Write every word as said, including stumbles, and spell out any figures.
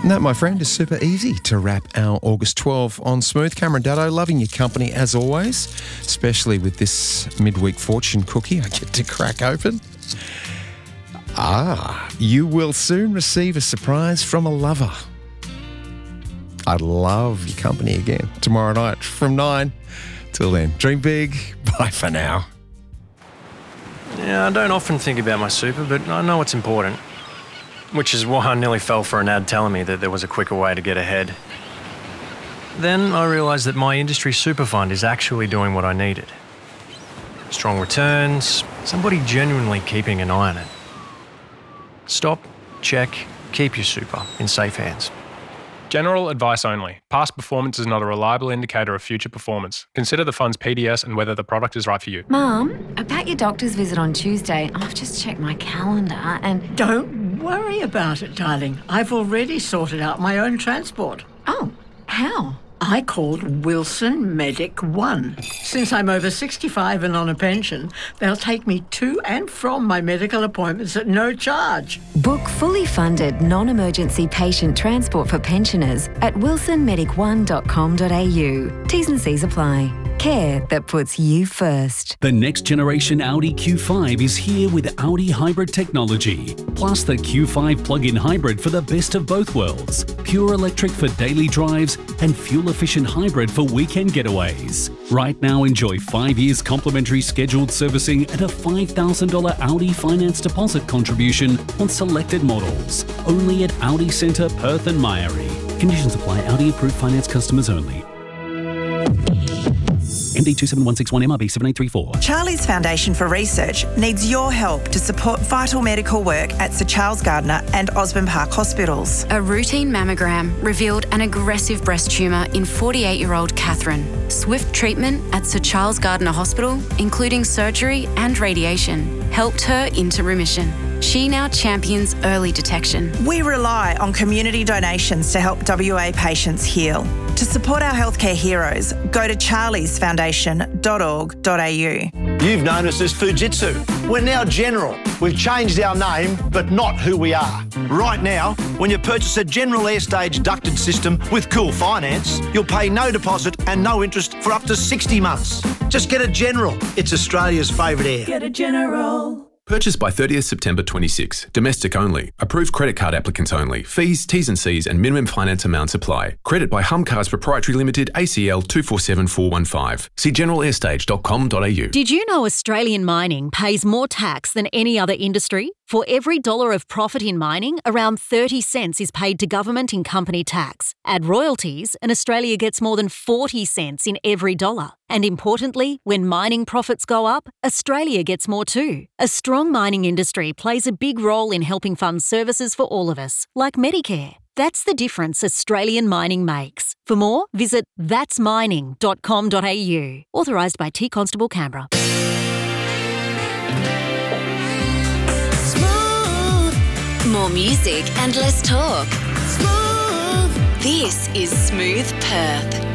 And that, my friend, is super easy to wrap our August twelfth on Smooth. Cameron Daddo, loving your company as always, especially with this midweek fortune cookie I get to crack open. Ah, you will soon receive a surprise from a lover. I love your company again tomorrow night from nine. Till then, dream big. Bye for now. Yeah, I don't often think about my super, but I know it's important. Which is why I nearly fell for an ad telling me that there was a quicker way to get ahead. Then I realised that my industry super fund is actually doing what I needed. Strong returns, somebody genuinely keeping an eye on it. Stop, check, keep your super in safe hands. General advice only. Past performance is not a reliable indicator of future performance. Consider the fund's P D S and whether the product is right for you. Mum, about your doctor's visit on Tuesday, I've just checked my calendar and... Don't worry about it, darling. I've already sorted out my own transport. Oh, how? I called Wilson Medic One. Since I'm over sixty-five and on a pension, they'll take me to and from my medical appointments at no charge. Book fully funded non-emergency patient transport for pensioners at wilson medic one dot com dot a u. T's and C's apply. Care that puts you first. The next generation Audi Q five is here with Audi hybrid technology, plus the Q five plug-in hybrid for the best of both worlds. Pure electric for daily drives and fuel-efficient hybrid for weekend getaways. Right now, enjoy five years complimentary scheduled servicing and a five thousand dollars Audi finance deposit contribution on selected models. Only at Audi Centre, Perth and Myrie. Conditions apply. Audi approved finance customers only. M D two seven one six one M R B seven eight three four. Charlie's Foundation for Research needs your help to support vital medical work at Sir Charles Gardner and Osborne Park hospitals. A routine mammogram revealed an aggressive breast tumour in forty-eight-year-old Catherine. Swift treatment at Sir Charles Gardner Hospital, including surgery and radiation, helped her into remission. She now champions early detection. We rely on community donations to help W A patients heal. To support our healthcare heroes, go to charlies foundation dot org dot a u. You've known us as Fujitsu. We're now General. We've changed our name, but not who we are. Right now, when you purchase a General Airstage ducted system with Cool Finance, you'll pay no deposit and no interest for up to sixty months. Just get a General. It's Australia's favourite air. Get a General. Purchased by thirtieth September twenty-six. Domestic only. Approved credit card applicants only. Fees, T's and C's and minimum finance amounts apply. Credit by Humcars Proprietary Limited, A C L two four seven four one five. See general airstage dot com dot a u. Did you know Australian mining pays more tax than any other industry? For every dollar of profit in mining, around thirty cents is paid to government in company tax. Add royalties, and Australia gets more than forty cents in every dollar. And importantly, when mining profits go up, Australia gets more too. A strong mining industry plays a big role in helping fund services for all of us, like Medicare. That's the difference Australian mining makes. For more, visit thats mining dot com dot a u. Authorised by T Constable Canberra. More music and less talk. Smooth. This is Smooth Perth.